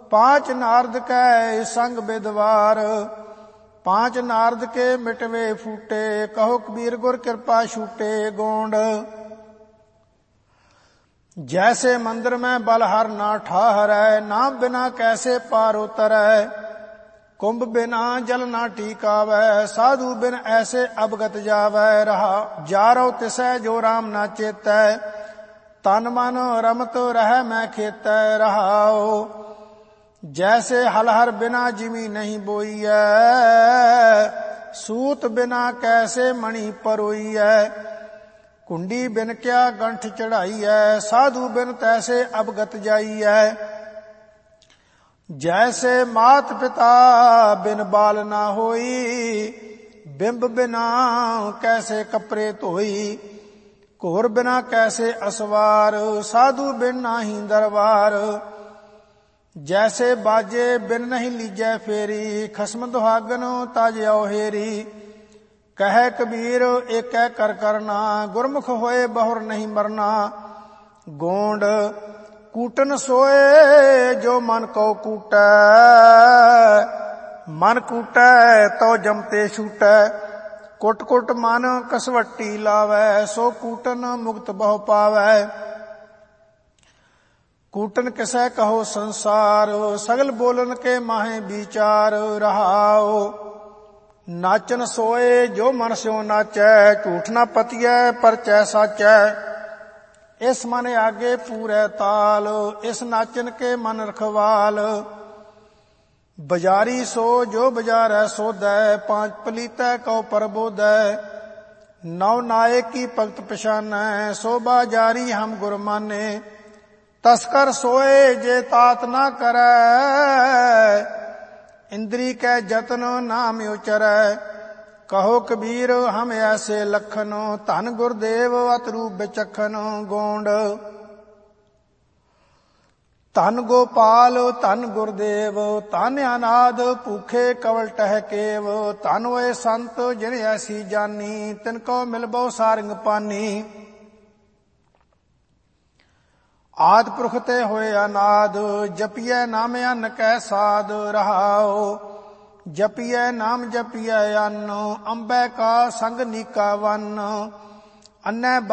पांच नारद कै संग बिदवार, पांच नारद के मिटवे फूटे, कहो कबीर गुर कृपा छूटे गोंड। जैसे मंदिर में बलहर ना ठहरै, नाम बिना कैसे पार उतरै, कुंभ बिना जल ना टीकावै, साधु बिन ऐसे अवगत जावै। रहा जारो तिसै जो राम ना चेतै, तन मन रमत रह मैं खेतै। रहाओ जैसे हलहर बिना जिमी नहीं बोईऐ, सूत बिना कैसे मणि परोईऐ, कुंडी बिन क्या गंठ चढ़ाईऐ, साधु बिन तैसे अवगत जाईऐ। जैसे मात पिता बिन बाल ना होई, बिंब बिना कैसे कपड़े धोई, घोर बिना कैसे असवार, साधु बिन नाही दरबार। जैसे बाजे बिन नहीं लीजै फेरी, खसम दुहागन ताज औहेरी। कह कबीर एक कर करना, गुरमुख होए बहुर नहीं मरना। गोंड कूटन सोए जो मन को कूटै, मन कूटै तो जमते छूटै। कुट कुट मन कसवट्टी लावै, सो कूटन मुक्त बहु पावै। कूटन किसै कहो संसार, सगल बोलन के माहे विचार। रहाओ नाचन सोए जो मन स्यो नाचै, झूठ ना पतियै परचै साचै। इस मन आगे पूरै ताल, इस नाचन के मन रखवाल। बजारी सो जो बजारै सोधै, पांच पलीतै कौ परबोधै। नौ नायक की भगत पछानै, सो बाजारी हम गुर माने। तस्कर सोए जे तात ना करै, इंद्री कै जतन नाम उचरै। कहो कबीर हम ऐसे लखन, धन गुरदेव अतरू बिचखन। गोंड धन गोपाल धन गुरदेव, धन अनाद भूखे कवल टह केव। धन होए संत जिन ऐसी जानी, तिनको मिलबो सारंग पानी। आद पुरख ते होए अनाद, जपिए नाम अन्न कै साध। रहाओ जपिए नाम जपिए अन्न, अंबे का संग नीका वन। अन्नै